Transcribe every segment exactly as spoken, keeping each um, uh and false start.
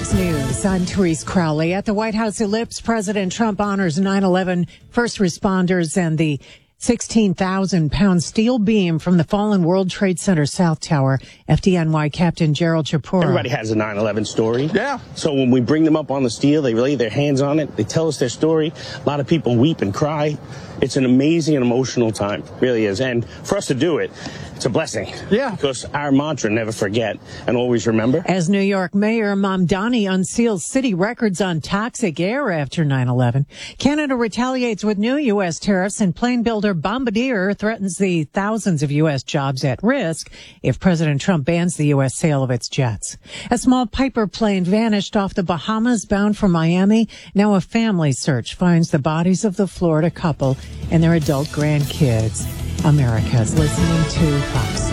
Fox News, I'm Therese Crowley. At the White House Ellipse, President Trump honors nine eleven first responders and the sixteen thousand pound steel beam from the fallen World Trade Center South Tower. F D N Y Captain Gerald Chipura. Everybody has a nine eleven story. Yeah. So when we bring them up on the steel, they lay their hands on it. They tell us their story. A lot of people weep and cry. It's an amazing and emotional time. It really is. And for us to do it, it's a blessing. Yeah. Because our mantra, never forget and always remember. As New York Mayor Mamdani unseals city records on toxic air after nine eleven, Canada retaliates with new U S tariffs, and plane builder Bombardier threatens the thousands of U S jobs at risk if President Trump bans the U S sale of its jets. A small Piper plane vanished off the Bahamas bound for Miami. Now a family search finds the bodies of the Florida couple and their adult grandkids. America's listening to Fox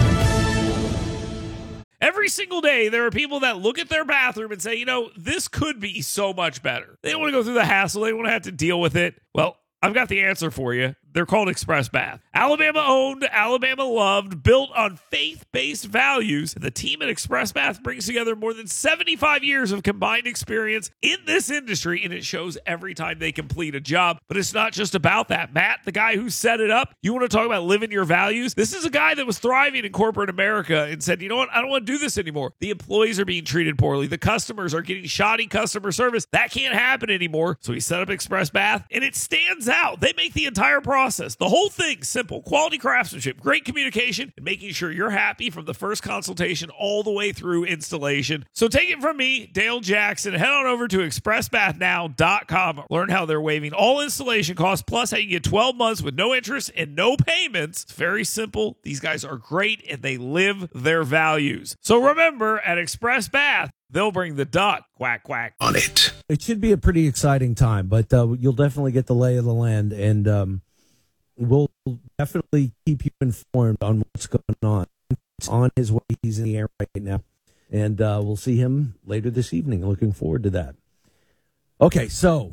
News. Every single day, there are people that look at their bathroom and say, you know, this could be so much better. They don't want to go through the hassle. They don't want to have to deal with it. Well, I've got the answer for you. They're called Express Bath. Alabama owned, Alabama loved, built on faith-based values. The team at Express Bath brings together more than seventy-five years of combined experience in this industry, and it shows every time they complete a job. But it's not just about that. Matt, the guy who set it up, you want to talk about living your values? This is a guy that was thriving in corporate America and said, you know what? I don't want to do this anymore. The employees are being treated poorly. The customers are getting shoddy customer service. That can't happen anymore. So he set up Express Bath, and it stands out. They make the entire process Process. The whole thing simple. Quality craftsmanship, great communication, and making sure you're happy from the first consultation all the way through installation. So take it from me, Dale Jackson. Head on over to express bath now dot com. Learn how they're waiving all installation costs, plus how you get twelve months with no interest and no payments. It's very simple. These guys are great, and they live their values. So remember, at Express Bath, they'll bring the duck, quack, quack, on it. It should be a pretty exciting time, but uh, you'll definitely get the lay of the land, and um, we'll definitely keep you informed on what's going on. It's on his way. He's in the air right now. And uh, we'll see him later this evening. Looking forward to that. Okay, so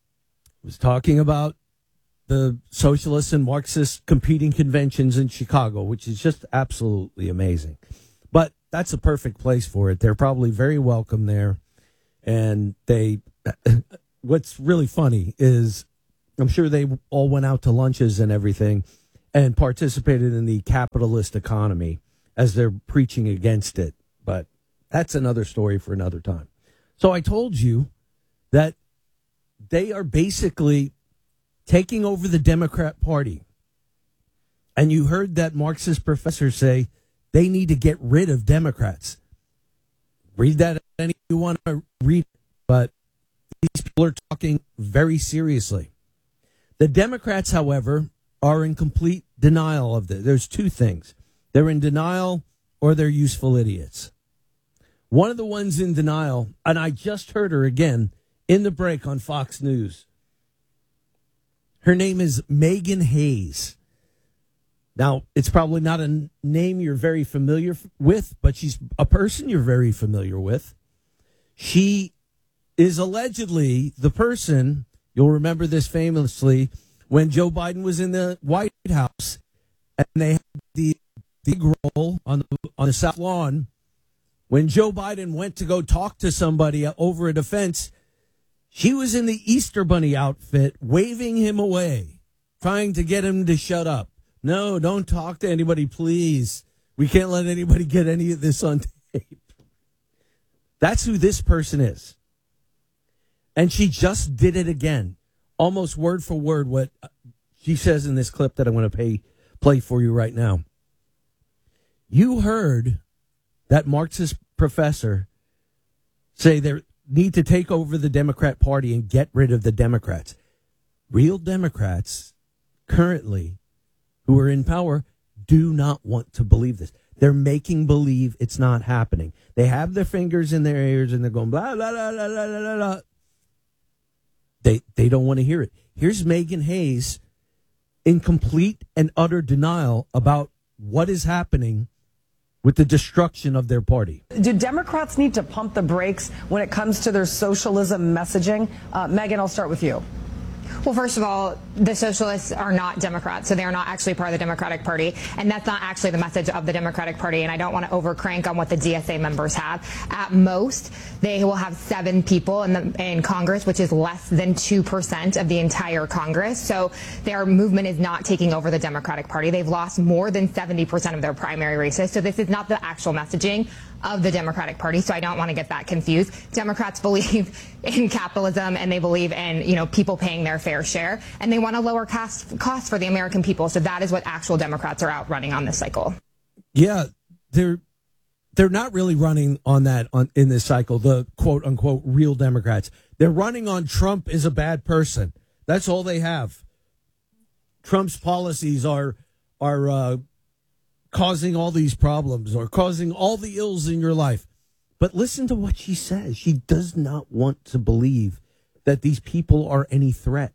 I was talking about the socialist and Marxist competing conventions in Chicago, which is just absolutely amazing. But that's a perfect place for it. They're probably very welcome there. And they, what's really funny is, I'm sure they all went out to lunches and everything and participated in the capitalist economy as they're preaching against it. But that's another story for another time. So I told you that they are basically taking over the Democrat Party. And you heard that Marxist professor say they need to get rid of Democrats. Read that any you want to read, but these people are talking very seriously. The Democrats, however, are in complete denial of this. There's two things. They're in denial or they're useful idiots. One of the ones in denial, and I just heard her again in the break on Fox News. Her name is Megan Hayes. Now, it's probably not a name you're very familiar with, but she's a person you're very familiar with. She is allegedly the person... You'll remember this famously when Joe Biden was in the White House and they had the big roll on the, on the South Lawn. When Joe Biden went to go talk to somebody over a defense, she was in the Easter Bunny outfit, waving him away, trying to get him to shut up. No, don't talk to anybody, please. We can't let anybody get any of this on tape. That's who this person is. And she just did it again, almost word for word what she says in this clip that I'm going to pay, play for you right now. You heard that Marxist professor say they need to take over the Democrat Party and get rid of the Democrats. Real Democrats currently who are in power do not want to believe this. They're making believe it's not happening. They have their fingers in their ears and they're going blah, blah, blah, blah, blah, blah, blah. They they don't want to hear it. Here's Megan Hayes in complete and utter denial about what is happening with the destruction of their party. Do Democrats need to pump the brakes when it comes to their socialism messaging? Uh, Megan, I'll start with you. Well, first of all, the socialists are not Democrats, so they are not actually part of the Democratic Party, and that's not actually the message of the Democratic Party, and I don't want to overcrank on what the D S A members have. At most, they will have seven people in, the, in Congress, which is less than two percent of the entire Congress, so their movement is not taking over the Democratic Party. They've lost more than seventy percent of their primary races, so this is not the actual messaging of the Democratic Party, so I don't want to get that confused. Democrats believe in capitalism, and they believe in, you know, people paying their fair share, and they want to lower cost, costs for the American people, so that is what actual Democrats are out running on this cycle. Yeah, they're they're not really running on that on in this cycle, the quote-unquote real Democrats. They're running on Trump is a bad person. That's all they have. Trump's policies are are uh, causing all these problems or causing all the ills in your life. But listen to what she says. She does not want to believe that these people are any threat.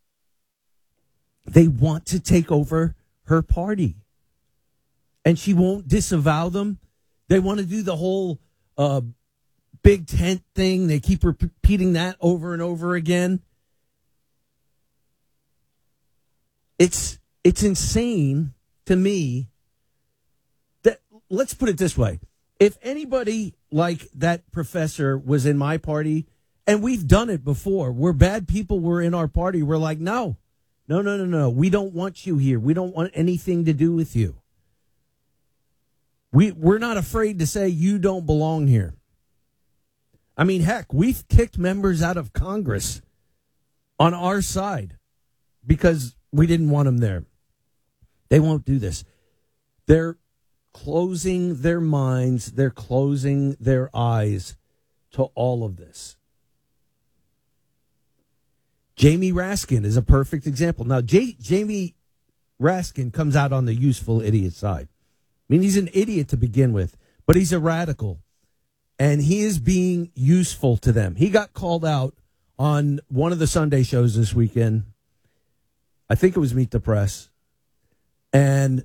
They want to take over her party. And she won't disavow them. They want to do the whole uh, big tent thing. They keep repeating that over and over again. It's it's insane to me. That, let's put it this way. If anybody like that professor was in my party, and we've done it before, where bad people were in our party, we're like, no, no, no, no, no. We don't want you here. We don't want anything to do with you. We, we're not afraid to say you don't belong here. I mean, heck, we've kicked members out of Congress on our side because we didn't want them there. They won't do this. They're closing their minds. They're closing their eyes to all of this. Jamie Raskin is a perfect example. Now, J- Jamie Raskin comes out on the useful idiot side. I mean, he's an idiot to begin with, but he's a radical, and he is being useful to them. He got called out on one of the Sunday shows this weekend. I think it was Meet the Press, and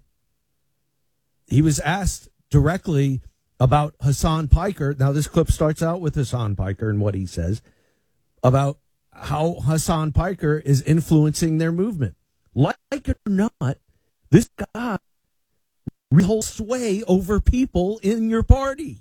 he was asked directly about Hassan Piker. Now, this clip starts out with Hassan Piker and what he says about how Hassan Piker is influencing their movement. Like it or not, this guy real sway over people in your party.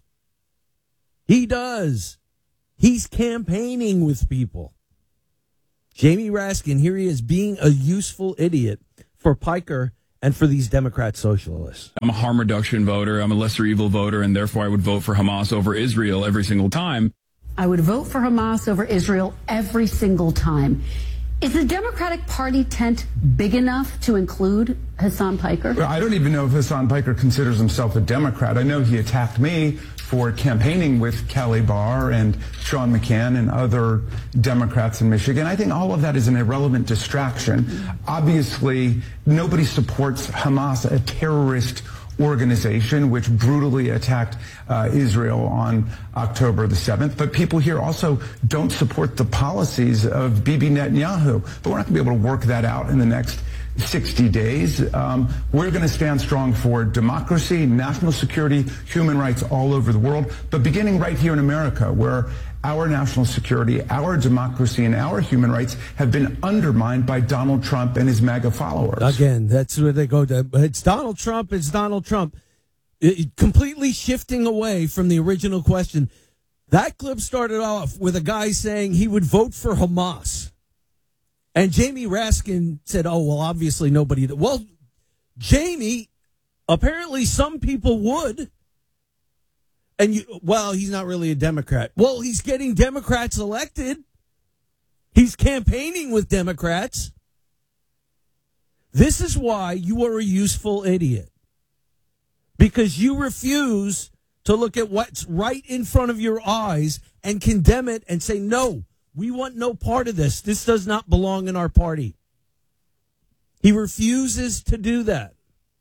He does. He's campaigning with people. Jamie Raskin, here he is being a useful idiot for Piker and for these Democrat socialists. I'm a harm reduction voter. I'm a lesser evil voter, and therefore I would vote for Hamas over Israel every single time. I would vote for Hamas over Israel every single time. Is the Democratic Party tent big enough to include Hassan Piker? I don't even know if Hassan Piker considers himself a Democrat. I know he attacked me for campaigning with Kelly Barr and Sean McCann and other Democrats in Michigan. I think all of that is an irrelevant distraction. Obviously, nobody supports Hamas, a terrorist organization which brutally attacked uh, Israel on October the seventh. But people here also don't support the policies of Bibi Netanyahu. But we're not going to be able to work that out in the next sixty days. Um, we're going to stand strong for democracy, national security, human rights all over the world, but beginning right here in America, where our national security, our democracy, and our human rights have been undermined by Donald Trump and his MAGA followers. Again, that's where they go to. It's Donald Trump. It's Donald Trump. It, completely shifting away from the original question. That clip started off with a guy saying he would vote for Hamas. And Jamie Raskin said, oh, well, obviously nobody. Well, Jamie, apparently some people would. And, you, well, he's not really a Democrat. Well, he's getting Democrats elected. He's campaigning with Democrats. This is why you are a useful idiot. Because you refuse to look at what's right in front of your eyes and condemn it and say, no, we want no part of this. This does not belong in our party. He refuses to do that.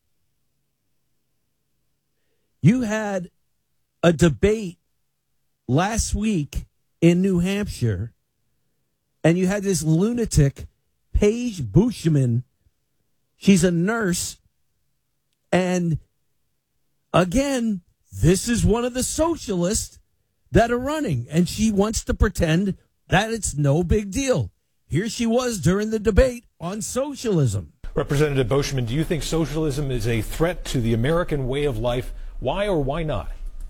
You had a debate last week in New Hampshire, and you had this lunatic, Paige Bushman. She's a nurse, and again, this is one of the socialists that are running, and she wants to pretend that it's no big deal. here she was during the debate on socialism. Representative Boschman, do you think socialism is a threat to the American way of life? Why or why not?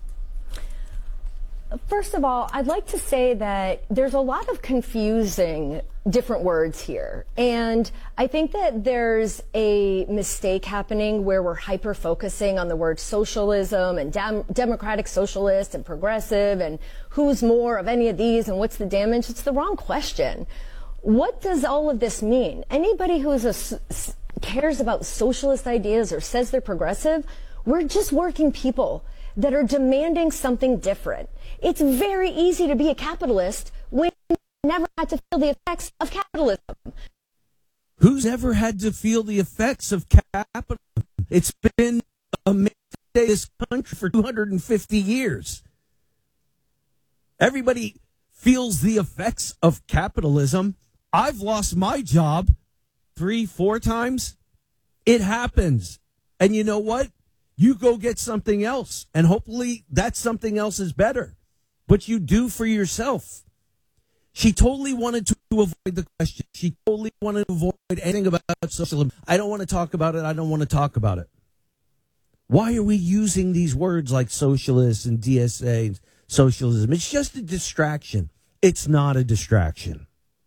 First of all, I'd like to say that there's a lot of confusing different words here. And I think that there's a mistake happening where we're hyper-focusing on the word socialism and dem- democratic socialist and progressive and who's more of any of these and what's the damage. It's the wrong question. What does all of this mean? Anybody who is a, cares about socialist ideas or says they're progressive, we're just working people that are demanding something different. It's very easy to be a capitalist when you never had to feel the effects of capitalism. Who's ever had to feel the effects of capitalism? It's been a mandate in this country for two hundred fifty years. Everybody feels the effects of capitalism. I've lost my job three, four times. It happens. And you know what? You go get something else, and hopefully that something else is better. But you do for yourself. She totally wanted to avoid the question. She totally wanted to avoid anything about socialism. I don't want to talk about it. I don't want to talk about it. Why are we using these words like socialist and D S A and socialism? It's just a distraction. It's not a distraction.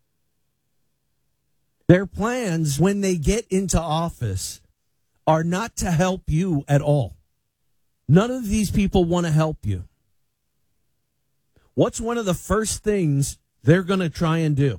Their plans, when they get into office, are not to help you at all. None of these people want to help you. What's one of the first things they're going to try and do?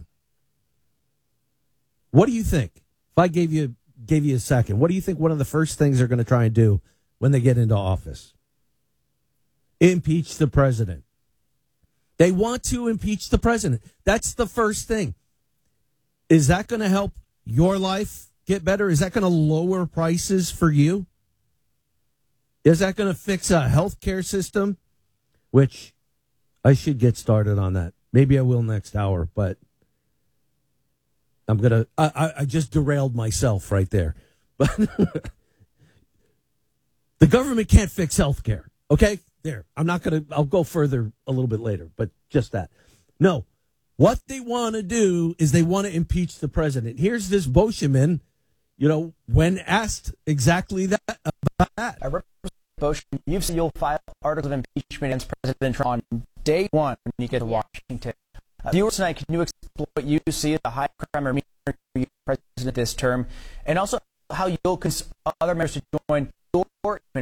What do you think? If I gave you gave you a second, what do you think one of the first things they're going to try and do when they get into office? Impeach the president. They want to impeach the president. That's the first thing. Is that going to help your life get better? Is that going to lower prices for you? Is that going to fix a healthcare system? Which I should get started on that. Maybe I will next hour, but I'm going to, I, I just derailed myself right there. But the government can't fix healthcare. Okay? There. I'm not going to, I'll go further a little bit later, but just that. No. What they want to do is they want to impeach the president. Here's this Boschman, you know, when asked exactly that about that. I represent Boschman. You've said you'll file articles of impeachment against President Trump on day one when you get to Washington. Uh, viewers tonight, can you explain what you see as a high crime or misdemeanor for you, President, this term, and also how you'll convince other members to join your